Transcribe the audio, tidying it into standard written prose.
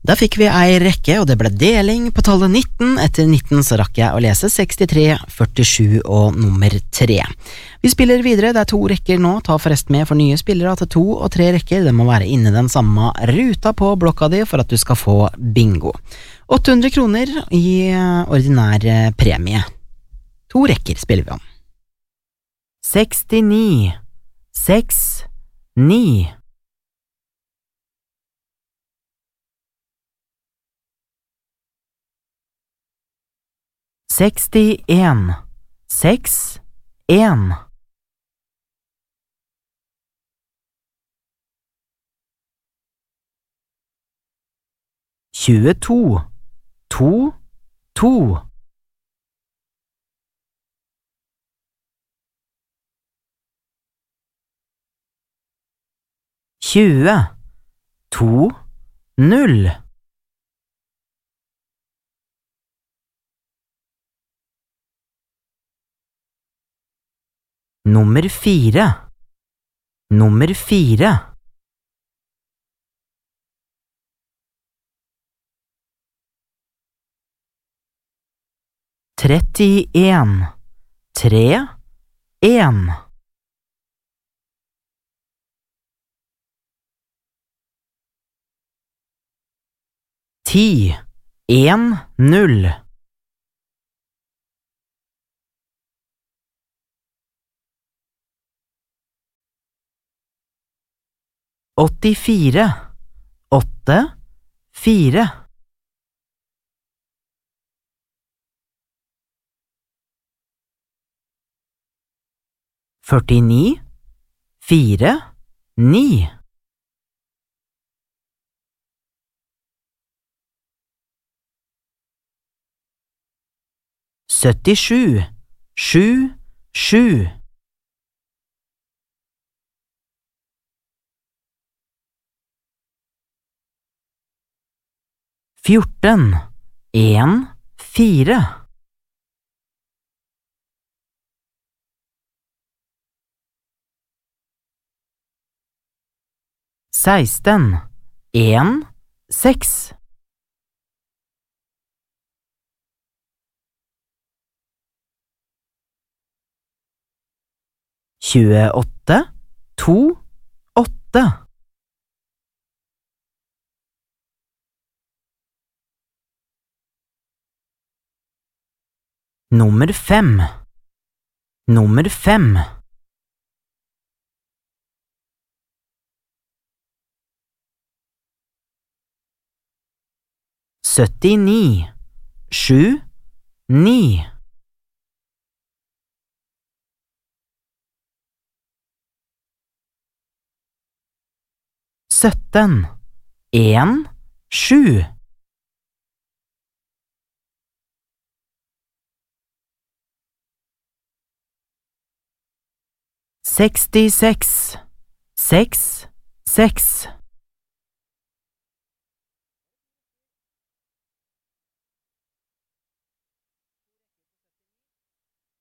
Da fikk vi ei rekke, og det ble deling på tallet 19. Etter 19 så rakk jeg å lese 63, 47 og nummer 3. Vi spiller videre, det er 2 rekker nå. Ta forresten med for nye spillere at 2 og 3 rekker, det må være inne den samme ruta på blokka di for at du skal få bingo. 800 kroner i ordinær premie. 2 rekker spiller vi om. 69, 6, 9. 61, 6, 1. 22, 2, 2. 20, 2, 0. 4, nummer 4. 31, 3, 1. 10, 1, 0. 84, 8, 4. 49, 4, 9. 77, 7, 7. 14, 1, 4. 16, 1, 6. 28, 2, 8. 5, nummer 5. 79, 7, 9. 17, 1, 7. 66, 6, 6.